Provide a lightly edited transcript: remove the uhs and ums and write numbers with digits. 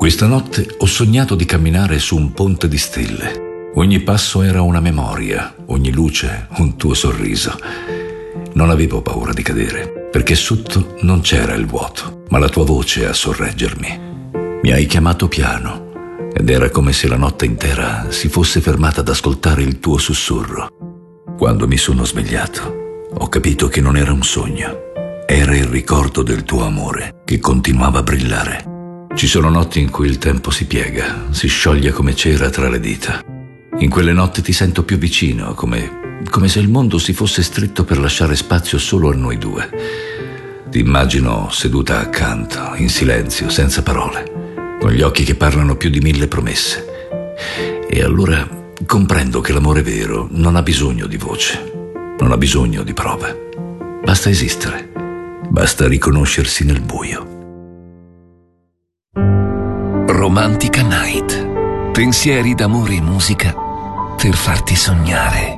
Questa notte ho sognato di camminare su un ponte di stelle. Ogni passo era una memoria, ogni luce un tuo sorriso. Non avevo paura di cadere, perché sotto non c'era il vuoto, ma la tua voce a sorreggermi. Mi hai chiamato piano, ed era come se la notte intera si fosse fermata ad ascoltare il tuo sussurro. Quando mi sono svegliato, ho capito che non era un sogno. Era il ricordo del tuo amore che continuava a brillare. Ci sono notti in cui il tempo si piega, si scioglie come cera tra le dita. In quelle notti ti sento più vicino, come se il mondo si fosse stretto per lasciare spazio solo a noi due. Ti immagino seduta accanto, in silenzio, senza parole, con gli occhi che parlano più di 1000 promesse. E allora comprendo che l'amore vero non ha bisogno di voce, non ha bisogno di prove. Basta esistere, basta riconoscersi nel buio. Romantica Night. Pensieri d'amore e musica per farti sognare.